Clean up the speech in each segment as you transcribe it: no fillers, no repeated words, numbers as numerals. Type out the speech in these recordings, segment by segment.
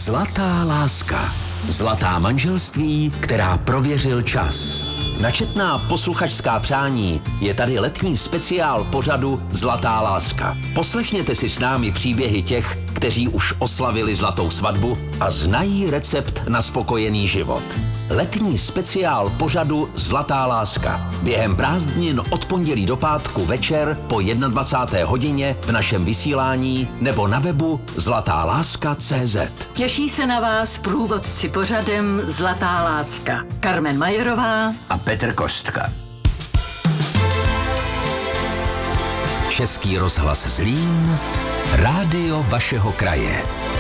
Zlatá láska. Zlatá manželství, která prověřil čas. Na četná posluchačská přání je tady letní speciál pořadu Zlatá láska. Poslechněte si s námi příběhy těch, kteří už oslavili zlatou svatbu a znají recept na spokojený život. Letní speciál pořadu Zlatá láska. Během prázdnin od pondělí do pátku večer po 21. hodině v našem vysílání nebo na webu zlatáláska.cz. Těší se na vás průvodci pořadem Zlatá láska. Carmen Majerová A Petr Kostka. Český rozhlas Zlín, rádio vašeho kraje.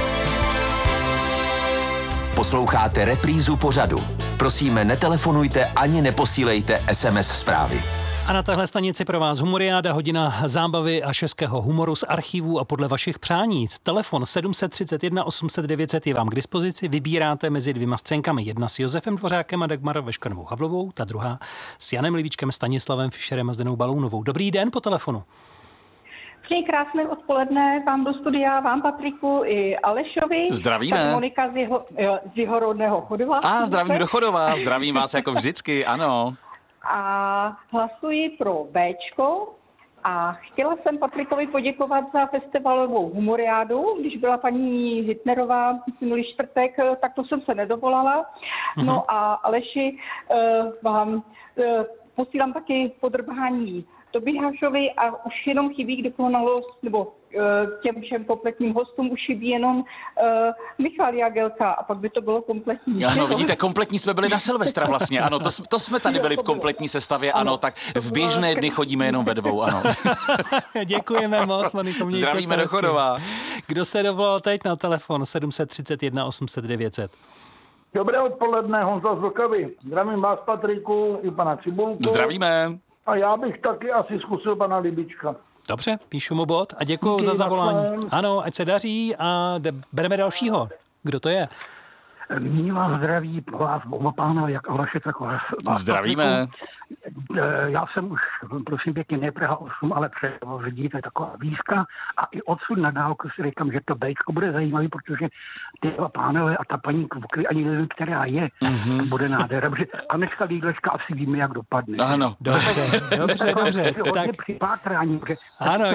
Posloucháte reprízu pořadu. Prosíme, netelefonujte ani neposílejte SMS zprávy. A na téhle stanici pro vás Humoriáda, hodina zábavy a českého humoru z archivů a podle vašich přání. Telefon 731 800 900 je vám k dispozici. Vybíráte mezi dvěma scénkami. Jedna s Josefem Dvořákem a Dagmar Veškanovou Havlovou, ta druhá s Janem Livíčkem, Stanislavem Fischerem a Zdenou Balounovou. Dobrý den po telefonu. Přeji krásné odpoledne vám do studia, vám Patriku i Alešovi. Zdravíme. Tak Monika z jeho rodného Chodova. Zdravím do Chodova, zdravím vás jako vždycky, ano. A hlasuji pro Bčko a chtěla jsem Patrikovi poděkovat za festivalovou humoriádu. Když byla paní Hitnerová minulý čtvrtek, tak to jsem se nedovolala. No a Aleši, vám posílám taky podrbání Tobíhašovi a už jenom chybí dokonalost, nebo těm všem kompletním hostům už chybí jenom Michal Jagelka a pak by to bylo kompletní. Ano, vidíte, kompletní jsme byli na Silvestra vlastně, ano, to jsme tady byli v kompletní sestavě, ano, tak v běžné dny chodíme jenom ve dvou, ano. Děkujeme moc, Moniko. Zdravíme do Chodova. Kdo se dovolal teď na telefon 731 800 900? Dobré odpoledne, Honza z Vlkavy. Zdravím vás, Patriku, i pana Cibulku. Zdravíme. A já bych taky asi zkusil pana Libička. Dobře, píšu mu bod a děkuju za zavolání. Ano, ať se daří a bereme dalšího. Kdo to je? Mí vás zdraví pro vás oba pána, jak Aleše, tak vás. Zdravíme. Já jsem už, prosím pěkně, ne Praha 8, ale Převozdí, to je taková výzka a i odsud na dálku si říkám, že to Bčko bude zajímavý, protože ty dva pánové a ta paní Kvokry, ani nevím, která je, bude nádhera, protože Anečka Lídlečka asi víme, jak dopadne. Ano. Dobře. Tak. Ano,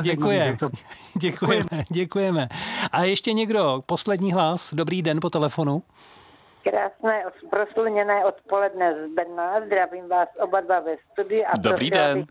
děkujeme. A ještě někdo, poslední hlas, dobrý den po telefonu. Krásné, prosluněné odpoledne z Brna. Zdravím vás oba dva ve studiu. A dobrý den.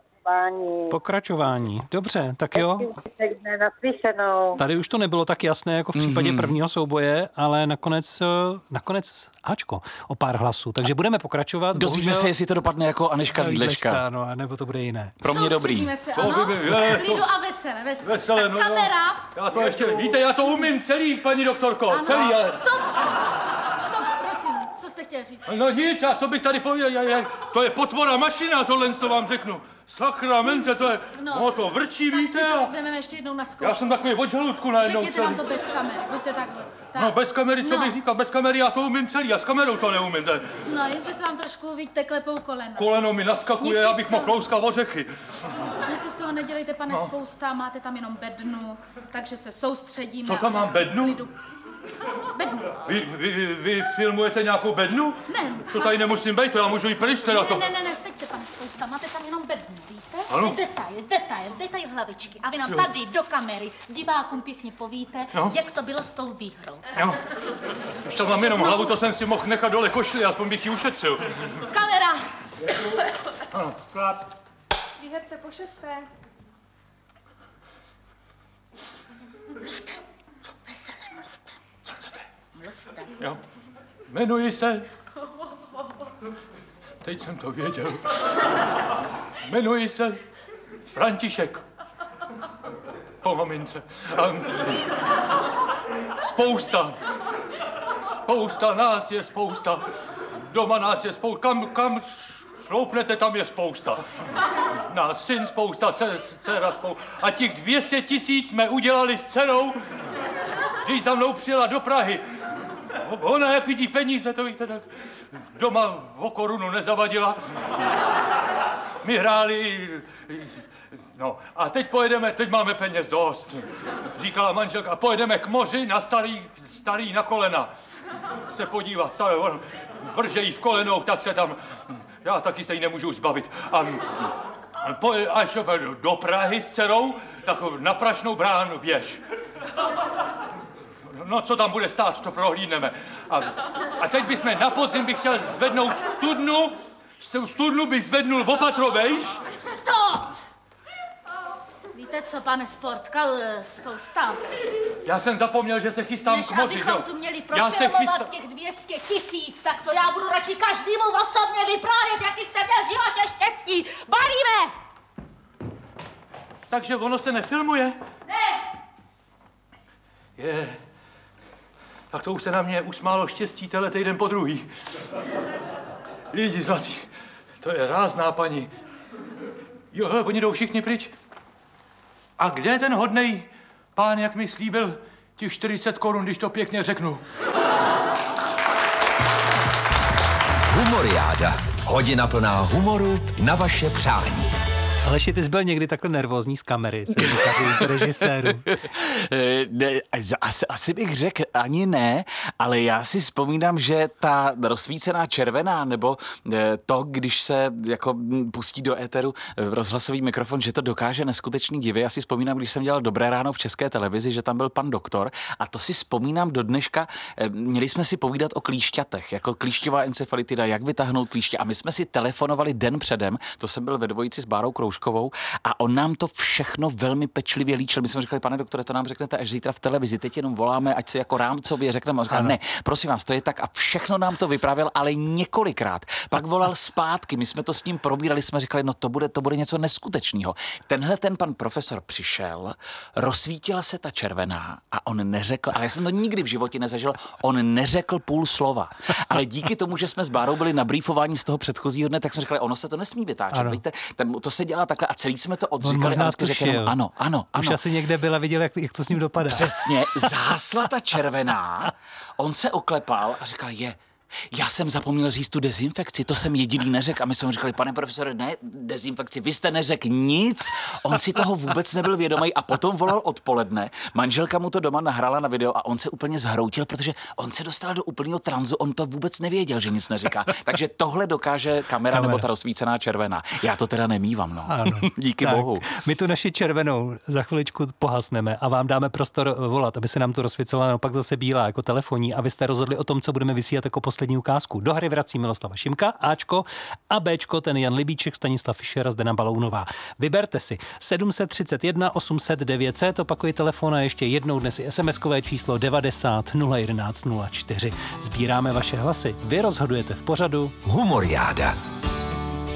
Pokračování. Dobře, tak jo. Naslyšenou. Tady už to nebylo tak jasné jako v případě prvního souboje, ale nakonec Ačko o pár hlasů. Takže budeme pokračovat. Dozvíme se, jestli to dopadne jako Aneška Lídlečka. Ano, nebo to bude jiné. Pro mě dobrý. Se, ano? Klidu a veselé. No, kamera. Já to ještě, víte, já to umím celý, paní doktorko. Ano. Celý, ale... Stop, prosím, co jste chtěl říct? No nic, a co bych tady pověděl, to je potvora mašina, tohle to vám řeknu. Sakramente, to je, to vrčí, tak víte. Tak si to jdeme ještě jednou na zkoušku. Já jsem takový od žaludku najednou. Řekněte nám to bez kamery, buďte takhle. Tak. No bez kamery, co bych říkal, bez kamery já to umím celý, a s kamerou to neumím. No, jenže se vám trošku, víte, klepou kolena. Koleno mi nadskakuje, abych mohl louskat ořechy. Nic si z toho nedělejte, pane Spousta, máte tam jenom bednu, takže se soustředíme. Co tam mám, bednu? Bednu. Vy filmujete nějakou bednu? Ne. To tady nemusím být, to já můžu jít pryč teda to. Ne, seďte, pane Spousta, máte tam jenom bednu, víte? Ano. Detail hlavičky. A vy nám tady do kamery divákům pěkně povíte, jak to bylo s tou výhrou. Jo. Už tam mám jenom hlavu, to jsem si mohl nechat dole košli, aspoň bych ji ušetřil. Kamera! Ano, klap. Výherce po 6. Veselé mluvte. Co chcete? Mluvte. Jo. Jmenuji se... Teď jsem to věděl. Jmenuji se František. Po mamince. Spousta nás je spousta. Doma nás je spousta. Kam šloupnete, tam je spousta. Nás syn spousta, dcera spousta. A těch 200 000 jsme udělali s dcerou, když za mnou přijela do Prahy. Ona, jak vidí peníze, to víte, tak doma o korunu nezavadila. my hráli... No, a teď pojedeme, teď máme peněz dost, říkala manželka, pojedeme k moři na starý na kolena se podívat, vrže jí v kolenou, tak se tam, já taky se jí nemůžu zbavit. Až do Prahy s dcerou, takovou na Prašnou bránu věž. No, co tam bude stát, to prohlídneme. A teď bychom na podzim bych chtěl zvednout studnu bych zvednul opatro vejš. Stop! Víte co, pane Sportka, spousta. Já jsem zapomněl, že se chystám k moři, abychom tu měli profilmovat těch 200 000, tak to já budu radši každému osobně vyprávět, jaký jste měl v životě štěstí. Balíme! Takže ono se nefilmuje? Ne! Tak to už se na mě usmálo štěstí tenhle týden po druhý. Lidi zlatí, to je rázná paní. Jo, hele, oni jdou všichni pryč. A kde je ten hodnej pán, jak mi slíbil těch 40 korun, když to pěkně řeknu? Humoriáda. Hodina plná humoru na vaše přání. Aleši, ty jsi byl někdy takhle nervózní z kamery, se říkáš, z režiséru. Asi bych řekl ani ne, ale já si vzpomínám, že ta rozsvícená červená, nebo to, když se jako pustí do éteru rozhlasový mikrofon, že to dokáže neskutečný divy. Já si vzpomínám, když jsem dělal Dobré ráno v České televizi, že tam byl pan doktor a to si vzpomínám do dneška. Měli jsme si povídat o klíšťatech, jako klíšťová encefalitida, jak vytáhnout klíště a my jsme si telefonovali den předem, to jsem byl ve dvojici s Bárou Kroužkovou a on nám to všechno velmi pečlivě líčil. My jsme řekli, pane doktore, to nám řeknete až zítra v televizi, teď jenom voláme, ať se jako rámcově řekneme. A říkal, ne, prosím vás, to je tak a všechno nám to vyprávěl, ale několikrát. Pak volal zpátky, my jsme to s ním probírali, jsme říkali, no to bude něco neskutečného. Tenhle ten pan profesor přišel, rozsvítila se ta červená a on neřekl, ale já jsem to nikdy v životě nezažil, on neřekl půl slova. Ale díky tomu, že jsme s Bárou byli na briefování z toho předchozího dne, tak jsme říkali, ono se to nesmí vytáčet. Víte, to se dělá takhle a celý jsme to odříkali a řekli jenom ano. Už asi někde byla, viděl, jak to s ním dopadá. Přesně, zhasla ta červená, on se oklepal a říkal, já jsem zapomněl říct tu dezinfekci, to jsem jediný neřekl a my jsme mu říkali, pane profesore, ne dezinfekci, vy jste neřekl nic, on si toho vůbec nebyl vědomý a potom volal odpoledne, manželka mu to doma nahrála na video a on se úplně zhroutil, protože on se dostal do úplného tranzu, on to vůbec nevěděl, že nic neříká, takže tohle dokáže kamera nebo ta rozsvícená červená. Já to teda nemívám, no. Ano. Díky bohu. My tu naši červenou za chviličku pohasneme a vám dáme prostor volat, aby se nám to rozsvícela naopak zase bílá jako telefonní a vy jste rozhodli o tom, co budeme vysílat jako poslední ukázku. Do hry vrací Miloslava Šimka, Ačko a Bčko, ten Jan Libíček, Stanislav Fischer a Zdena Balounová. Vyberte si 731 800 900, opakuji telefon a ještě jednou dnes i SMS-kové číslo 90 011 04. Sbíráme vaše hlasy. Vy rozhodujete v pořadu Humoriáda.